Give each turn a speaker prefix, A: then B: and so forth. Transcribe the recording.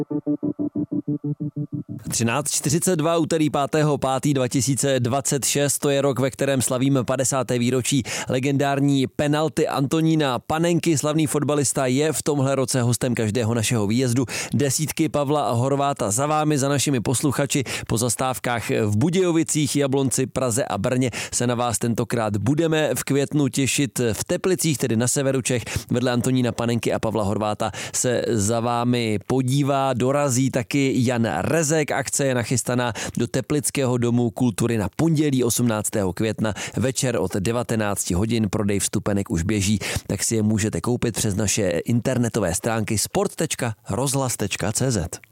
A: 13:42 úterý 5.5.2026, to je rok, ve kterém slavíme 50. výročí legendární penalty Antonína Panenky. Slavný fotbalista je v tomhle roce hostem každého našeho výjezdu. Desítky Pavla Horváta za vámi, za našimi posluchači. Po zastávkách v Budějovicích, Jablonci, Praze a Brně se na vás tentokrát budeme v květnu těšit v Teplicích, tedy na severu Čech. Vedle Antonína Panenky a Pavla Horváta se za vámi podívá, dorazí taky Jan Rezek. Akce je nachystaná do Teplického domu kultury na pondělí 18. května večer od 19 hodin. Prodej vstupenek už běží, tak si je můžete koupit přes naše internetové stránky sport.rozhlas.cz.